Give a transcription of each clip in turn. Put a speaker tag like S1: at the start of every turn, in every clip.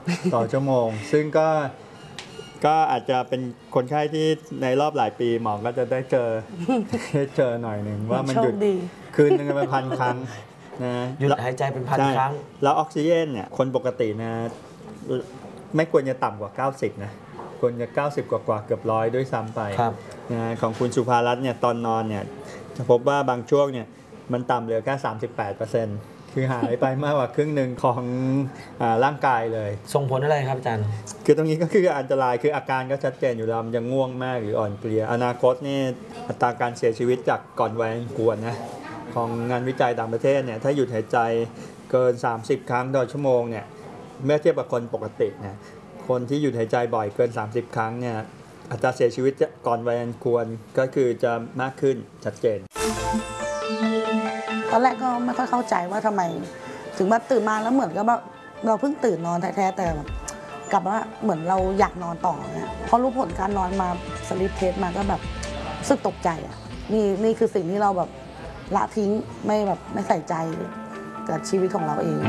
S1: ต่อชั่วโมง ซึ่งก็อาจจะเป็นคนไข้ที่ในรอบหลายปีหมอก็จะได้เจอหน่อยหนึ่งว่ามันหยุดคืนนึงเป็นพันครั้งนะ
S2: หยุดหายใจเป็นพันครั้ง
S1: แล้วออกซิเจนเนี่ยคนปกตินะไม่ควรจะต่ำกว่า90นะควรจะ90กว่าเกือบ100ด้วยซ้ำไปนะของคุณสุภารัตน์เนี่ยตอนนอนเนี่ยจะพบว่าบางช่วงเนี่ยมันต่ำเหลือแค่38%คือหายไปมากกว่าครึ่งหนึ่งของร่างกายเลย
S2: ส่งผลอะไรครับอาจารย์
S1: คือตรงนี้ก็คืออันตรายคืออาการก็ชัดเจนอยู่แล้วยังง่วงมากหรืออ่อนเพลียอนาคตนี่อัตราการเสียชีวิตจากก่อนวัยอันควรนะของงานวิจัยต่างประเทศเนี่ยถ้าหยุดหายใจเกิน30ครั้งต่อชั่วโมงเนี่ยเมื่อเทียบกับคนปกตินะคนที่หยุดหายใจบ่อยเกิน30ครั้งเนี่ยอัตราเสียชีวิตก่อนวัยอันควรก็คือจะมากขึ้นชัดเจน
S3: ตอนแรกก็ไม่ค่อยเข้าใจว่าทำไมถึงมาตื่นมาแล้วเหมือนกับว่าเราเพิ่งตื่นนอนแท้ๆแต่กลับว่าเหมือนเราอยากนอนต่อเนี่ยพอรู้ผลการนอนมาสลิปเทสมาก็แบบรู้สึกตกใจอ่ะนี่คือสิ่งที่เราแบบละทิ้งไม่ใส่ใจกับชีวิตของเราเอง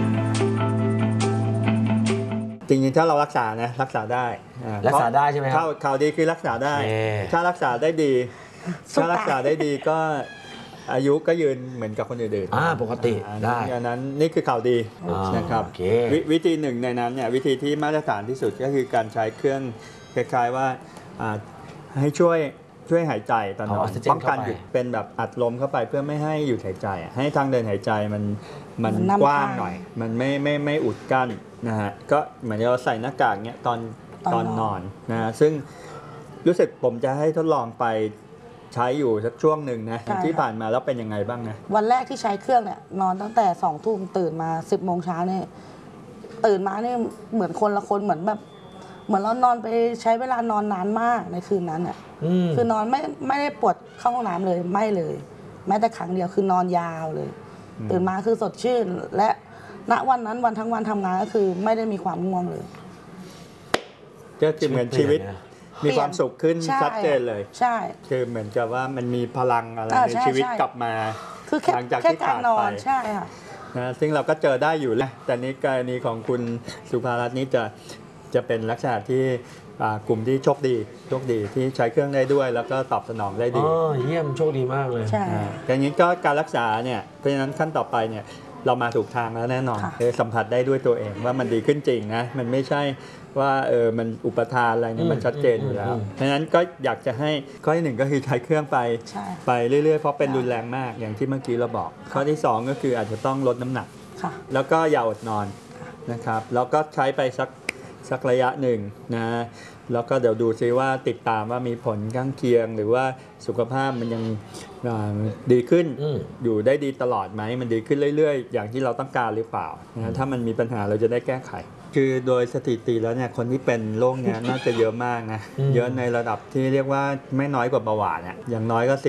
S1: จริงๆถ้าเรารักษานะรักษาได้
S2: ใช่ไหมครับ
S1: ข่าวดีคือรักษาได้ถ้ารักษาได้ดีก็อายุก็ยืนเหมือนกับคนอื่น
S2: ๆปกติได้
S1: อันนั้นนี่คือข่าวดีนะครับวิธีหนึ่งในนั้นเนี่ยวิธีที่มาตรฐานที่สุดก็คือการใช้เครื่องคล้ายๆว่าให้ช่วยหายใจตอนนอนป้องกันหยุดเป็นแบบอัดลมเข้าไปเพื่อไม่ให้หยุดหายใจให้ทางเดินหายใจมันกว้างหน่อยมันไม่อุดกั้นนะฮะก็เหมือนเราใส่หน้ากากเนี่ยตอนนอนนะฮะซึ่งรู้สึกผมจะให้ทดลองไปใช้อยู่สักช่วงหนึ่งนะที่ผ่านมาแล้วเป็นยังไงบ้างนะ
S3: วันแรกที่ใช้เครื่องเนี่ยนอนตั้งแต่2 ทุ่มตื่นมา10 โมงเช้าเนี่ยตื่นมาเนี่ยเหมือนคนละคนเหมือนเรานอนไปใช้เวลานอนนานมากในคืนนั้นอ่ะคือนอนไม่ได้ปวดเข้าห้องน้ำเลยไม่เลยแม้แต่ครั้งเดียวคือนอนยาวเลยตื่นมาคือสดชื่นและณวันนั้นวันทั้งวันทำงานก็คือไม่ได้มีความง่วงเลย
S1: ก็คือเหมือนชีวิตมีความสุขขึ้นชัดเจนเลย
S3: ใช่
S1: คือเหมือนกับว่ามันมีพลังอะไรในชีวิตกลับมาหลังจากที่ขาดไป
S3: ใช่ค่ะ
S1: นะซึ่งเราก็เจอได้อยู่แล้วแต่นี้กรณีของคุณสุภารัตน์นี้จะเป็นลักษณะที่กลุ่มที่โชคดีที่ใช้เครื่องได้ด้วยแล้วก็ตอบสนองได้ดี
S2: เยี่ยมโชคดีมากเลย
S3: ใช่
S1: อย่างนี้ก็การรักษาเนี่ยเพราะฉะนั้นขั้นต่อไปเนี่ยเรามาถูกทางแล้วแน่นอนสัมผัสได้ด้วยตัวเองว่ามันดีขึ้นจริงนะมันไม่ใช่ว่ามันอุปทานอะไรนี่มันชัดเจนอยู่แล้วเพราะฉะนั้นก็อยากจะให้ข้อที่1ก็คือใช้เครื่องไปเรื่อยๆเพราะเป็นรุนแรงมากอย่างที่เมื่อกี้เราบอกข้อที่2ก็คืออาจจะต้องลดน้ำหนักแล้วก็อย่าอดนอนนะครับแล้วก็ใช้ไปสักระยะหนึ่งนะแล้วก็เดี๋ยวดูซิว่าติดตามว่ามีผลข้างเคียงหรือว่าสุขภาพมันยังดีขึ้นอยู่ได้ดีตลอดไหมมันดีขึ้นเรื่อยๆอย่างที่เราต้องการหรือเปล่านะถ้ามันมีปัญหาเราจะได้แก้ไขคือโดยสถิติแล้วเนี่ยคนที่เป็นโรคนี้น่าจะเยอะมากนะเยอะในระดับที่เรียกว่าไม่น้อยกว่าเบาหวานเนี่ยอย่างน้อยก็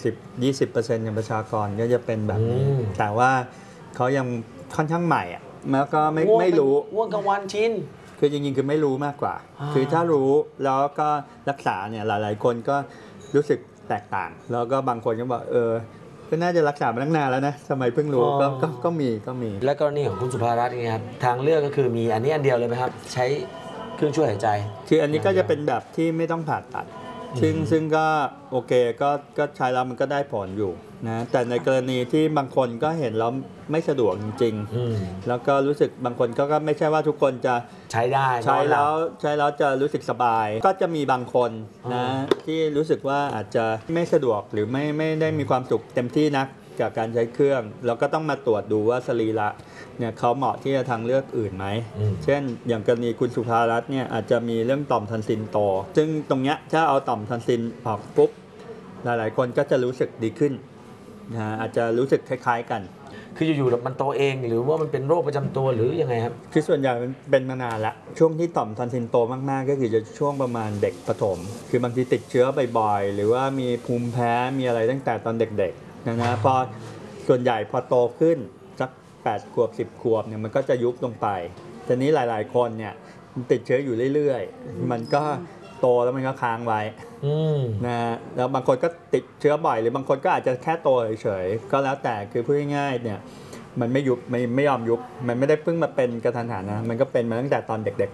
S1: 10-20%ของประชากรก็จะเป็นแบบนี้แต่ว่าเขายังค่อนข้างใหม่อ่ะแล้วก็ไม่รู้
S2: ง่วงกลางวันชิน
S1: คือจริงๆคือไม่รู้มากกว่าคือถ้ารู้แล้วก็รักษาเนี่ยหลายๆคนก็รู้สึกแตกต่างแล้วก็บางคนก็บอกก็น่าจะรักษามาตั้งนานแล้วนะทำไมเพิ่งรู้ก็มี
S2: และกรณีของคุณสุภารัตน์นี่ครับทางเลือกก็คือมีอันนี้อันเดียวเลยไหมครับใช้เครื่องช่วยหายใจ
S1: คืออันนี้ก็จะเป็นแบบที่ไม่ต้องผ่าตัดซึ่งก็โอเคก็ใช้แล้วมันก็ได้ผลอยู่นะแต่ในกรณีที่บางคนก็เห็นแล้วไม่สะดวกจริงๆแล้วก็รู้สึกบางคนก็ไม่ใช่ว่าทุกคนจะ
S2: ใช้ได้
S1: ใช้แล้วจะรู้สึกสบายก็จะมีบางคนนะที่รู้สึกว่าอาจจะไม่สะดวกหรือไม่ได้มีความสุขเต็มที่นักกับการใช้เครื่องเราก็ต้องมาตรวจดูว่าสรีระเนี่ยเขาเหมาะที่จะทางเลือกอื่นไหมเช่นอย่างกรณีคุณสุภารัตน์เนี่ยอาจจะมีเรื่องต่อมทอนซิลโตซึ่งตรงเนี้ยถ้าเอาต่อมทอนซิลออกปุ๊บหลายๆคนก็จะรู้สึกดีขึ้นนะอาจจะรู้สึกคล้ายๆกัน
S2: คืออยู่ๆมันโตเองหรือว่ามันเป็นโรคประจำตัวหรือยังไงครับ
S1: คือส่วนใหญ่มันเป็นมานานละช่วงที่ต่อมทอนซิลโตมากๆก็คือจะช่วงประมาณเด็กประถมคือบางทีติดเชื้อบ่อยๆหรือว่ามีภูมิแพ้มีอะไรตั้งแต่ตอนเด็กๆนะพอส่วนใหญ่พอโตขึ้นสัก8 ขวบ10 ขวบเนี่ยมันก็จะยุบลงไปทีนี้หลายๆคนเนี่ยติดเชื้ออยู่เรื่อยๆมันก็โตแล้วมันก็ค้างไว้นะแล้วบางคนก็ติดเชื้อบ่อยหรือบางคนก็อาจจะแค่โตเฉยๆก็แล้วแต่คือพูดง่ายๆเนี่ยมันไม่ยุบไม่ยอมยุบมันไม่ได้เพิ่งมาเป็นกระทันหันนะมันก็เป็นมาตั้งแต่ตอนเด็ก